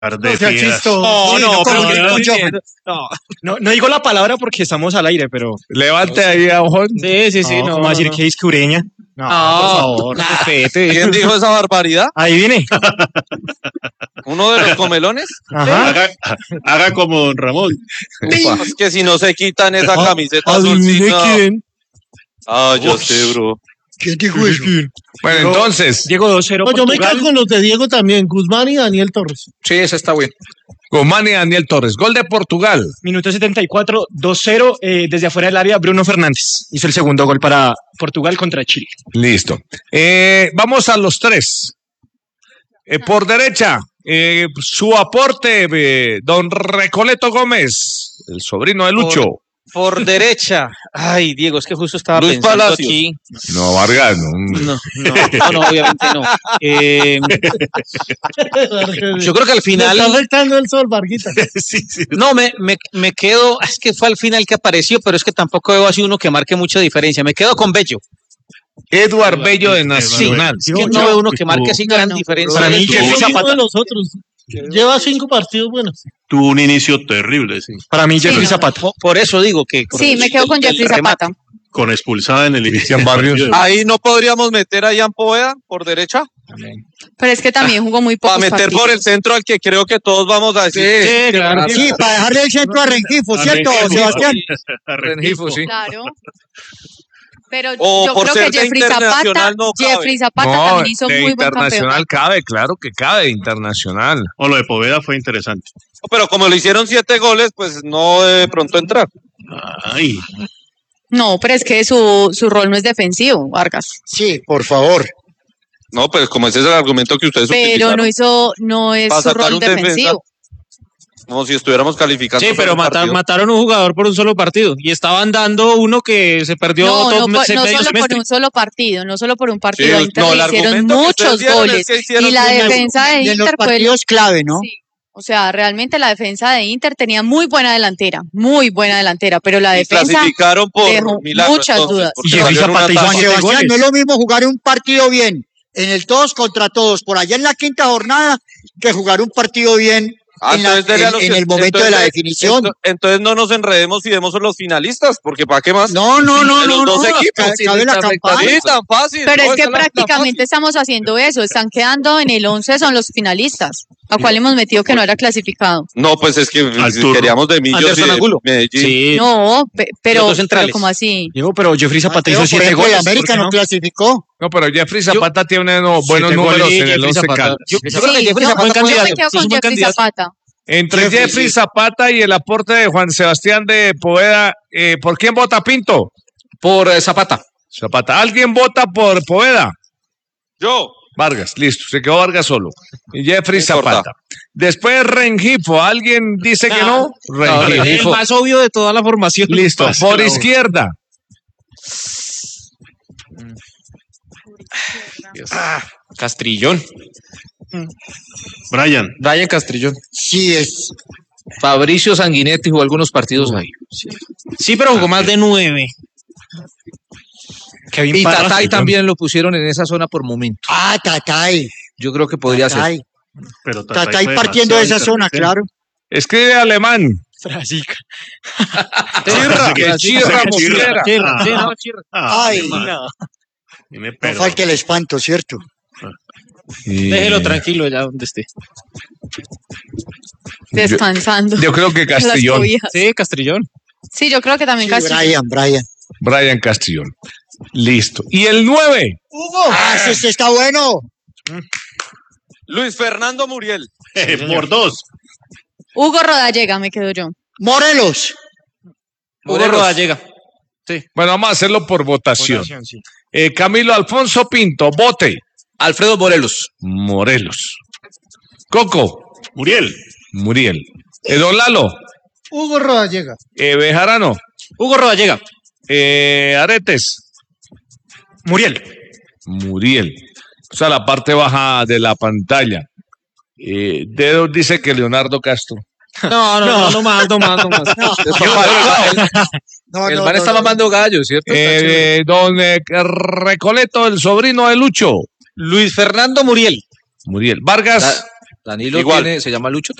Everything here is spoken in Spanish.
No sea chistoso. No digo la palabra porque estamos al aire, pero... Levante ahí a ojón. Sí, no. Vamos a decir que es Ureña. No, por favor, respete. ¿Quién dijo esa barbaridad? Ahí viene. ¿Uno de los comelones? Ajá. Haga como don Ramón. Es que si no se quitan esa camiseta azulcita. Yo sé, bro. ¿Quién dijo eso? Bueno, entonces. Diego 2-0 No, yo me Portugal. quedo con los de Diego también, Guzmán y Daniel Torres. Sí, ese está bien. Guzmán y Daniel Torres. Gol de Portugal. Minuto 74, 2-0. Desde afuera del área, Bruno Fernández hizo el segundo gol para Portugal contra Chile. Listo. Vamos a los tres. Por derecha, su aporte, don Recoleto Gómez, el sobrino de Lucho. Por derecha. Ay, Diego, es que justo estaba Luis pensando Palacios. aquí. No, Vargas, no. No, obviamente no. Yo creo que al Me final... está afectando el sol, Varguita. Sí. No, me quedo... Es que fue al final que apareció, pero es que tampoco veo así uno que marque mucha diferencia. Me quedo con Bello. Eduard Bello de Nacional. Es que no veo uno que marque así gran diferencia. Para mí, Es Jeffrey lo mismo Zapata. de los otros. Lleva 5 partidos buenos. Tuvo un inicio terrible, sí. Para mí, Jeffrey Zapata. Por eso digo que... Sí, me quedo con Jeffrey Zapata. Con expulsada en el inicio. Cristian Barrios. Ahí no podríamos meter a Jan Poveda por derecha. Pero es que también jugó muy pocos Para meter partidos. por el centro al que creo que todos vamos a decir. Sí, claro. Sí, para dejarle el centro a Rengifo, ¿cierto, Sebastián? Rengifo, sí. Claro. Pero O yo por creo ser que de Jeffrey Zapata, internacional no cabe. Jeffrey Zapata No, también hizo de muy buen internacional campeonato. cabe, claro que cabe, internacional. O lo de Poveda fue interesante. Pero como le hicieron 7 goles, pues no de pronto entrar. Ay, No, pero es que su rol no es defensivo, Vargas. Sí, por favor. No, pues como ese es el argumento que ustedes Pero utilizaron. no es Para su sacar rol un defensa. defensivo. Como si estuviéramos calificando. Sí, pero solo un partido. mataron un jugador por un solo partido. Y estaban dando uno que se perdió No, todo no medio solo por semestre. un solo partido, no solo por un partido. Sí, A Inter no, le el hicieron argumento que ustedes muchos dieron es goles. que hicieron Y la bien defensa de Y en los Inter fue... partidos clave, ¿no? Sí. O sea, realmente la defensa de Inter tenía muy buena delantera, pero la Y defensa clasificaron por dejó milagro. muchas dudas. porque Y Jeffrey salieron Zapata hizo una siete tanda. Sebastián, goles. no es lo mismo jugar un partido bien en el todos contra todos, por allá en la quinta jornada, que jugar un partido bien Entonces dele a los en que- el momento de la entonces- definición. Entonces no nos enredemos y demos a los finalistas, porque ¿para qué más? No, De los dos equipos. cabe la campaña. Sí, tan fácil. Pero no, es que esa la prácticamente estamos haciendo eso, están quedando en el 11 son los finalistas, a cual hemos metido que no era clasificado. No, pues es que Al si turno. queríamos de Millos y Anderson de Angulo. Medellín. Sí. No, Los pero dos centrales. como así. Diego, pero Jeffrey Zapata hizo Por 7 ejemplo, goles. el América ¿por qué no clasificó. No, pero Jeffrey Zapata tiene buenos 7 números goles, en el Jeffrey 11 Zapata. Caldas. Yo creo que Sí, Jeffrey yo Zapata me candidato. quedo Sí, es con buen Jeffrey candidato. Zapata. Entre Jeffrey Zapata y el aporte de Juan Sebastián de Poveda, ¿por quién vota Pinto? Por Zapata. Zapata. ¿Alguien vota por Poveda? Yo. Vargas, listo, se quedó Vargas solo. Y Jeffrey No importa. Zapata. Después Rengifo, ¿alguien dice que no? El Rengifo. más obvio de toda la formación. Listo, por izquierda. Castrillón. Brian. Brian Castrillón. Sí es. Fabricio Sanguinetti jugó algunos partidos ahí. Sí, pero jugó más de 9. Kevin Y Parra. Tatay también lo pusieron en esa zona por momento. Ah, Tatay. Yo creo que podría ser. Tatay. Pero Tatay fue partiendo de esa demasiado zona, claro. Escribe alemán. Frasica. Chirra. Que Chirra Mosquera. Ay, Dime, no pero falta el espanto, ¿cierto? Déjelo tranquilo allá donde esté. Descansando. Yo creo que Las Castrillón. cobijas. Sí, Castrillón. Sí, yo creo que también Sí, Castrillón. Brian. Brian Castrillón. Listo. Y el 9. Ah, ese sí está bueno. Luis Fernando Muriel. por 2. Hugo Rodallega, me quedo yo. Morelos. Hugo Rodallega. Sí. Bueno, vamos a hacerlo por votación. Camilo Alfonso Pinto, vote. Alfredo Morelos. Morelos. Coco. Muriel. Muriel. Don Lalo. Hugo Rodallega. Bejarano. Hugo Rodallega. Aretes. Muriel. Muriel. O sea, la parte baja de la pantalla. Dedos dice que Leonardo Castro. No más. No, El no, man no, está no. mamando gallo, ¿cierto? Don Recoleto, el sobrino de Lucho. Luis Fernando Muriel. Muriel. Vargas. Danilo Igual. se llama Lucho.